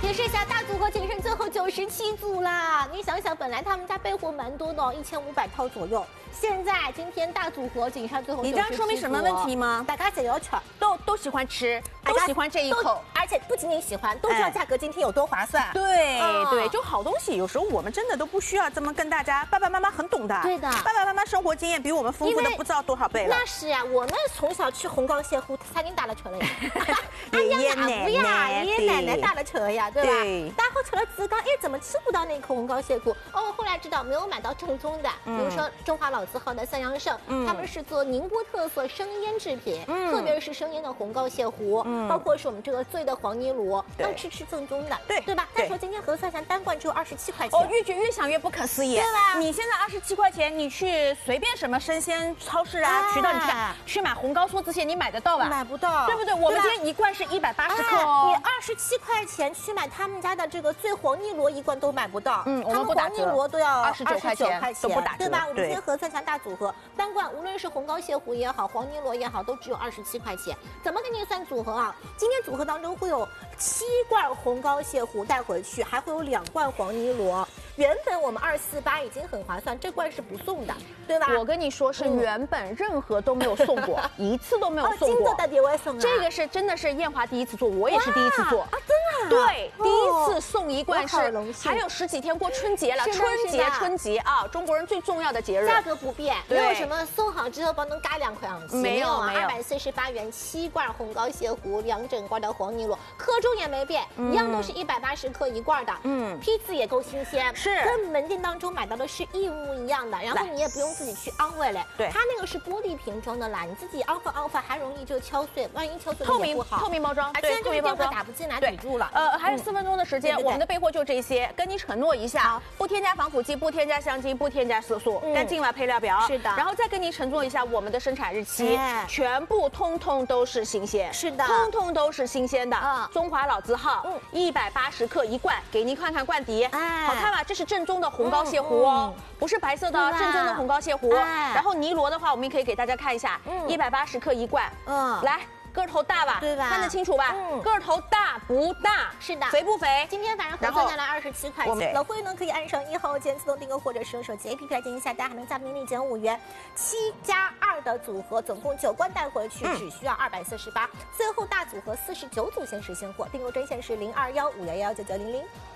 也是小大组合仅剩最后97组啦。你想想，本来他们家备货蛮多的，1500套左右。现在今天大组合仅剩最后97组。 你知道说明什么问题吗？ 大家想要吃， 都喜欢吃，都喜欢这一口， 而且不仅仅喜欢，都知道价格今天有多划算。 对对，就好东西，有时候我们真的都不需要这么跟大家。爸爸妈妈很懂的， 对的， 爸爸妈妈生活经验比我们丰富的不知道多少倍了。 那是啊，我们从小吃红膏蟹糊，他已经打了车了呀。 爷爷奶奶打了车呀，对吧？ 对。 然后吃了自刚，哎，怎么吃不到那口红膏蟹糊？哦，后来知道没有买到正宗的，比如说中华老字号的三阳盛，他们是做宁波特色生腌制品，特别是生腌的红膏蟹糊，包括是我们这个醉的黄泥螺，要吃正宗的，对吧？再说今天核算下单罐只有27块钱， 哦，越想越不可思议， 对吧？ 你现在27块钱，你去随便什么生鲜超市啊、渠道，你去买红膏梭子蟹，你买得到吧？ 买不到， 对不对？我们今天一罐是180克哦， 你27块钱去买他们家的这个醉黄泥螺一罐都买不到， 我们不打折， 黄泥螺都要 29块钱，都不打折， 对吧？我们今天核算下大组合单罐，无论是红膏蟹糊也好，黄泥螺也好，都只有27块钱。怎么给你算组合啊？今天组合当中会有7罐红膏蟹糊带回去，还会有2罐黄泥螺。原本我们248已经很划算，这罐是不送的，对吧？ 我跟你说，是原本任何都没有送过，一次都没有送过。 金豆到底我也送啊？ 这个是真的是艳华第一次做，我也是第一次做啊，真的？ 对，第一次送一罐是，还有10几天过春节了，春节啊，中国人最重要的节日。 价格不变，没有什么送好之后帮能加2块洋气， 没有 248元7罐红膏蟹糊，2整罐的黄泥螺，克重也没变，一样都是180克一罐的，批次也够新鲜。是跟门店当中买到的是一模一样的，然后你也不用自己去安慰嘞。对，它那个是玻璃瓶装的啦，你自己安放还容易就敲碎，万一敲碎了也不好。 透明包装， 对，透明包装打不进来，堵住了。 还有4分钟的时间，我们的备货就这些，跟你承诺一下，不添加防腐剂，不添加香精，不添加色素，干净了配料表。是的，然后再跟你承诺一下我们的生产日期，全部通通都是新鲜。是的，通通都是新鲜的。中华老字号，180克一罐，给您看看罐底，好看吧？这是正宗的红膏蟹糊哦，不是白色的，正宗的红膏蟹糊。然后泥螺的话，我们也可以给大家看一下，180克一罐。来。个头大吧，对吧？看得清楚吧？个头大不大？是的。肥不肥？ 今天反正核算下来27块钱。老会呢可以按上1号键自动订购，或者是用手机 APP 来进行下单，还能加迷你减5元。7+2的组合，总共9罐带回去，只需要248。最后大组合49组限时现货，订购专线是0215119900。